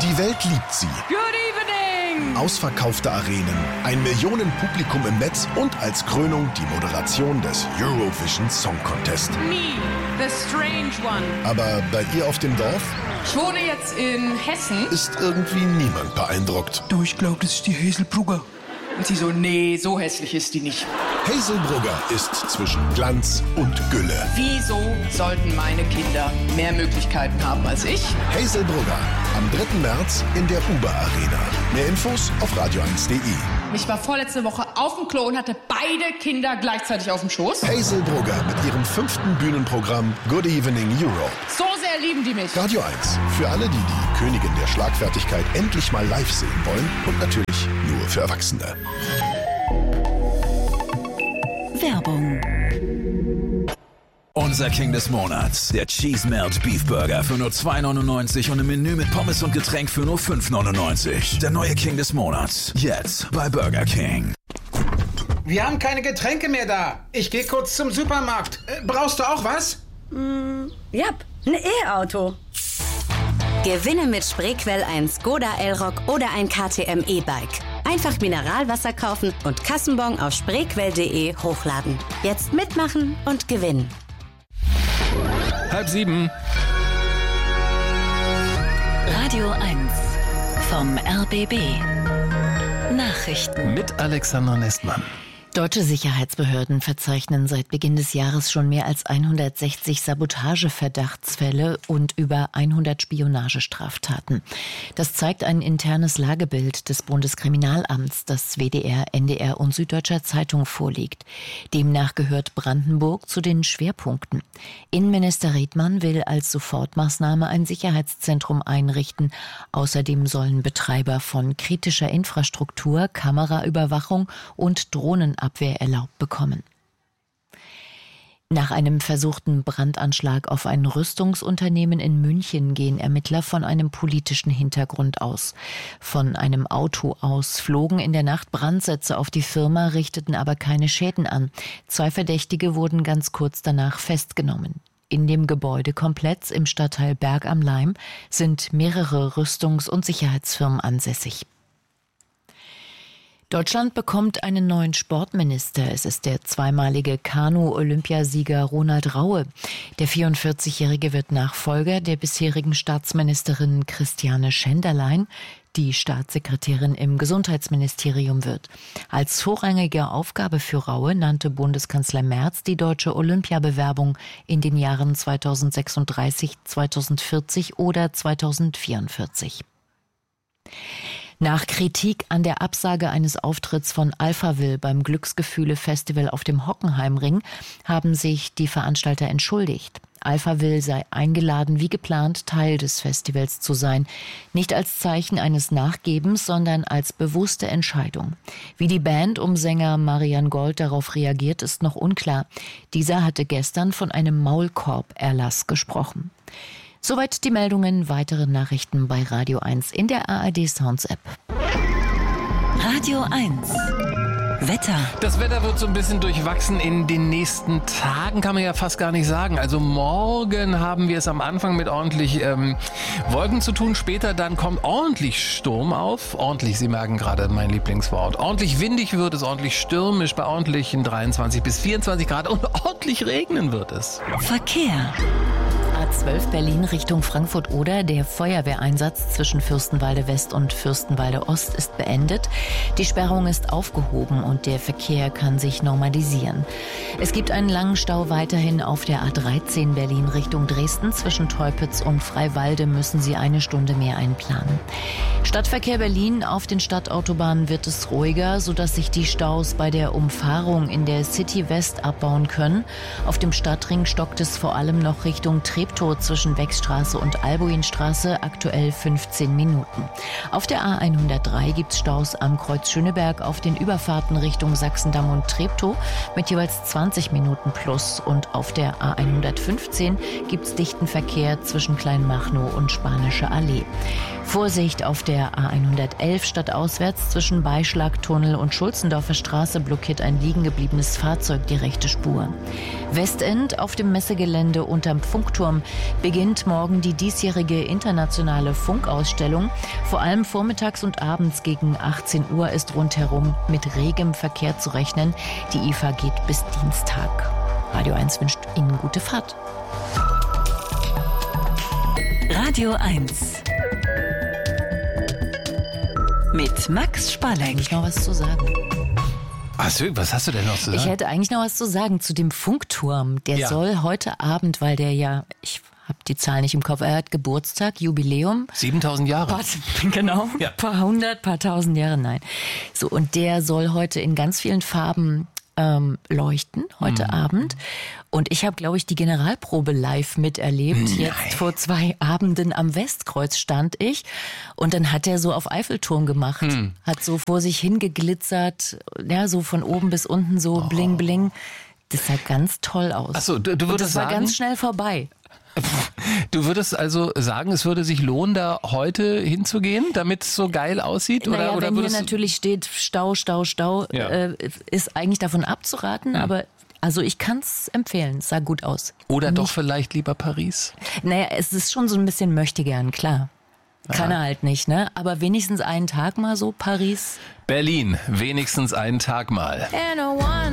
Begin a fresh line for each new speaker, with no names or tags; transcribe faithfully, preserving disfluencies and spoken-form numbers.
Die Welt liebt sie.
Good evening!
Ausverkaufte Arenen, ein Millionenpublikum im Netz und als Krönung die Moderation des Eurovision Song Contest.
Me, the strange one.
Aber bei ihr auf dem Dorf?
Ich wohne jetzt in Hessen.
Ist irgendwie niemand beeindruckt.
Du, ich glaube, das ist die Hazelbrugger.
Und sie so, nee, so hässlich ist die nicht.
Hazelbrugger ist zwischen Glanz und Gülle.
Wieso sollten meine Kinder mehr Möglichkeiten haben als ich?
Hazelbrugger, am dritten März in der Uber Arena. Mehr Infos auf radio eins punkt de.
Ich war vorletzte Woche auf dem Klo und hatte beide Kinder gleichzeitig auf dem Schoß.
Hazelbrugger mit ihrem fünften Bühnenprogramm Good Evening Europe.
So sehr lieben die mich.
Radio eins, für alle, die die Königin der Schlagfertigkeit endlich mal live sehen wollen und natürlich nur für Erwachsene.
Werbung.
Unser King des Monats, der Cheese Melt Beef Burger für nur zwei neunundneunzig und ein Menü mit Pommes und Getränk für nur fünf neunundneunzig. Der neue King des Monats, jetzt bei Burger King.
Wir haben keine Getränke mehr da. Ich gehe kurz zum Supermarkt. Äh, brauchst du auch was?
Mm, ja, ein E-Auto.
Gewinne mit Spreequell ein Skoda Elrock oder ein K T M E-Bike. Einfach Mineralwasser kaufen und Kassenbon auf spreequell punkt de hochladen. Jetzt mitmachen und gewinnen.
Halb sieben.
Radio eins vom R B B. Nachrichten.
Mit Alexander Nestmann.
Deutsche Sicherheitsbehörden verzeichnen seit Beginn des Jahres schon mehr als hundertsechzig Sabotageverdachtsfälle und über hundert Spionagestraftaten. Das zeigt ein internes Lagebild des Bundeskriminalamts, das W D R, N D R und Süddeutscher Zeitung vorliegt. Demnach gehört Brandenburg zu den Schwerpunkten. Innenminister Redmann will als Sofortmaßnahme ein Sicherheitszentrum einrichten. Außerdem sollen Betreiber von kritischer Infrastruktur, Kameraüberwachung und Drohnen Abwehr erlaubt bekommen. Nach einem versuchten Brandanschlag auf ein Rüstungsunternehmen in München gehen Ermittler von einem politischen Hintergrund aus. Von einem Auto aus flogen in der Nacht Brandsätze auf die Firma, richteten aber keine Schäden an. Zwei Verdächtige wurden ganz kurz danach festgenommen. In dem Gebäudekomplex im Stadtteil Berg am Laim sind mehrere Rüstungs- und Sicherheitsfirmen ansässig. Deutschland bekommt einen neuen Sportminister. Es ist der zweimalige Kanu-Olympiasieger Ronald Raue. Der vierundvierzigjährige wird Nachfolger der bisherigen Staatsministerin Christiane Schenderlein, die Staatssekretärin im Gesundheitsministerium wird. Als vorrangige Aufgabe für Raue nannte Bundeskanzler Merz die deutsche Olympiabewerbung in den Jahren zweitausendsechsunddreißig, zweitausendvierzig oder zweitausendvierundvierzig. Nach Kritik an der Absage eines Auftritts von Alphaville beim Glücksgefühle-Festival auf dem Hockenheimring haben sich die Veranstalter entschuldigt. Alphaville sei eingeladen, wie geplant, Teil des Festivals zu sein. Nicht als Zeichen eines Nachgebens, sondern als bewusste Entscheidung. Wie die Band um Sänger Marian Gold darauf reagiert, ist noch unklar. Dieser hatte gestern von einem Maulkorb-Erlass gesprochen. Soweit die Meldungen. Weitere Nachrichten bei Radio eins in der A R D Sounds App.
Radio eins. Wetter.
Das Wetter wird so ein bisschen durchwachsen in den nächsten Tagen, kann man ja fast gar nicht sagen. Also morgen haben wir es am Anfang mit ordentlich ähm, Wolken zu tun. Später dann kommt ordentlich Sturm auf. Ordentlich, Sie merken gerade mein Lieblingswort. Ordentlich windig wird es, ordentlich stürmisch bei ordentlichen dreiundzwanzig bis vierundzwanzig Grad und ordentlich regnen wird es.
Verkehr.
A zwölf Berlin Richtung Frankfurt-Oder. Der Feuerwehreinsatz zwischen Fürstenwalde West und Fürstenwalde Ost ist beendet. Die Sperrung ist aufgehoben und der Verkehr kann sich normalisieren. Es gibt einen langen Stau weiterhin auf der A dreizehn Berlin Richtung Dresden. Zwischen Teupitz und Freiwalde müssen Sie eine Stunde mehr einplanen. Stadtverkehr Berlin. Auf den Stadtautobahnen wird es ruhiger, sodass sich die Staus bei der Umfahrung in der City West abbauen können. Auf dem Stadtring stockt es vor allem noch Richtung Treptow zwischen Wechstraße und Albuinstraße, aktuell fünfzehn Minuten. Auf der A hundertdrei gibt es Staus am Kreuz Schöneberg auf den Überfahrten Richtung Sachsendamm und Treptow mit jeweils zwanzig Minuten plus. Und auf der A hundertfünfzehn gibt es dichten Verkehr zwischen Kleinmachnow und Spanische Allee. Vorsicht auf der A hundertelf stadtauswärts zwischen Beischlagtunnel und Schulzendorfer Straße blockiert ein liegen gebliebenes Fahrzeug die rechte Spur. Westend auf dem Messegelände unterm Funkturm beginnt morgen die diesjährige internationale Funkausstellung. Vor allem vormittags und abends gegen achtzehn Uhr ist rundherum mit regem Verkehr zu rechnen. Die I F A geht bis Dienstag. Radio eins wünscht Ihnen gute Fahrt.
Radio eins mit Max Spalleck.
Eigentlich noch was zu sagen.
Was, was hast du denn noch zu sagen?
Ich hätte eigentlich noch was zu sagen zu dem Funkturm. Der
Ja.
soll heute Abend, weil der ja, ich habe die Zahl nicht im Kopf, er hat Geburtstag, Jubiläum.
siebentausend Jahre.
Paar, genau,
Ja.
paar hundert, paar tausend Jahre, nein. So, und der soll heute in ganz vielen Farben ähm, leuchten, heute
Mhm.
Abend. Und ich habe, glaube ich, die Generalprobe live miterlebt.
Nein.
Jetzt vor zwei Abenden am Westkreuz stand ich. Und dann hat er so auf Eiffelturm gemacht.
Hm.
Hat so vor sich hingeglitzert, ja, so von oben bis unten so bling, bling. Das sah ganz toll aus.
Ach so, du, du
Und
würdest
das war
sagen,
ganz schnell vorbei.
du würdest also sagen, es würde sich lohnen, da heute hinzugehen, damit es so geil aussieht?
Naja,
oder oder
wenn hier
würdest du-
natürlich steht Stau, Stau, Stau,
Ja.
äh, ist eigentlich davon abzuraten, aber also ich kann es empfehlen, es sah gut aus.
Oder doch
Nicht-
vielleicht lieber Paris?
Naja, es ist schon so ein bisschen möchtegern, klar. Kann er halt nicht, ne? Aber wenigstens einen Tag mal so Paris.
Berlin, wenigstens einen Tag mal.